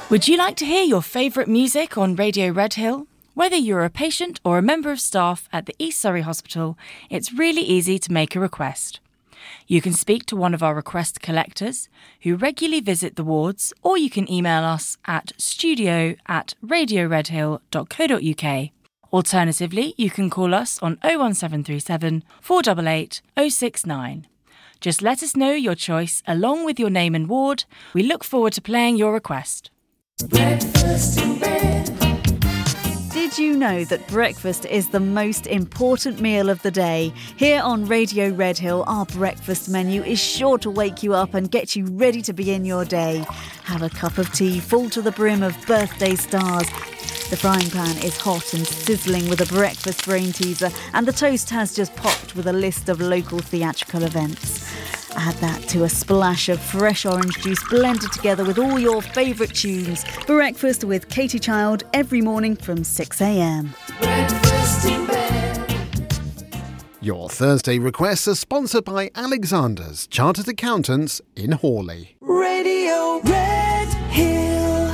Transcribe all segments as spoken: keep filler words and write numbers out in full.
Would you like to hear your favourite music on Radio Red Hill? Whether you're a patient or a member of staff at the East Surrey Hospital, it's really easy to make a request. You can speak to one of our request collectors who regularly visit the wards, or you can email us at studio at radioredhill.co.uk. Alternatively, you can call us on oh one seven three seven, four eight eight, oh six nine. Just let us know your choice along with your name and ward. We look forward to playing your request. Breakfast in bed. Did you know that breakfast is the most important meal of the day? Here on Radio Red Hill, our breakfast menu is sure to wake you up and get you ready to begin your day. Have a cup of tea full to the brim of birthday stars. The frying pan is hot and sizzling with a breakfast brain teaser, and the toast has just popped with a list of local theatrical events. Add that to a splash of fresh orange juice blended together with all your favourite tunes. Breakfast with Katie Child every morning from six a.m. Breakfast in bed. Your Thursday requests are sponsored by Alexander's Chartered Accountants in Hawley. Radio Red Hill.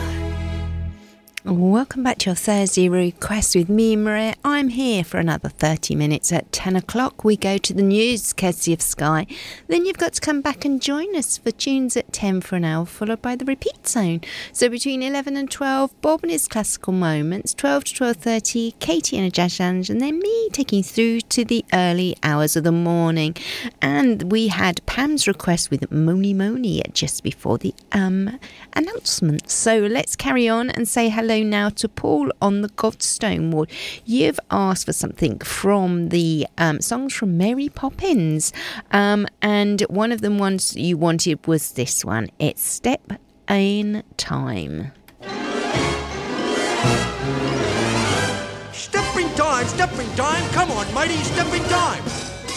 Welcome back to your Thursday request with me, Maria. I'm here for another thirty minutes. At ten o'clock we go to the news, courtesy of Sky. Then you've got to come back and join us for tunes at ten for an hour, followed by the repeat zone. So between eleven and twelve, Bob and his classical moments, twelve to twelve thirty, Katie and a jazz challenge, and then me taking through to the early hours of the morning. And we had Pam's request with Moni Moni just before the um announcement. So let's carry on and say hello now to Paul on the Godstone ward. You've asked for something from the um, songs from Mary Poppins, um, and one of the ones you wanted was this one. It's Step in Time. Step in time, step in time, come on matey, step in time.